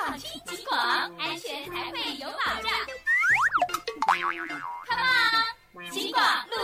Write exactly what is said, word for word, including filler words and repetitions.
放听警广，安全才会有保障。Come on， 警广路